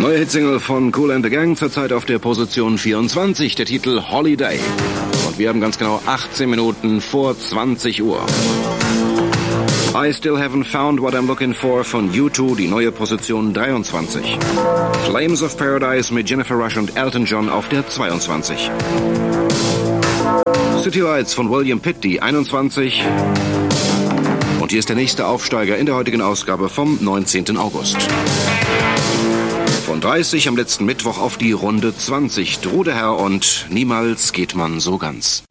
Neue Hitsingle von Kool and the Gang, zurzeit auf der Position 24, der Titel Holiday. Und wir haben ganz genau 18 Minuten vor 20 Uhr. I Still Haven't Found What I'm Looking For von U2, die neue Position 23. Flames of Paradise mit Jennifer Rush und Elton John auf der 22. City Lights von William Pitt, die 21. Und hier ist der nächste Aufsteiger in der heutigen Ausgabe vom 19. August. Von 30 am letzten Mittwoch auf die Runde 20. Trude Herr und Niemals geht man so ganz.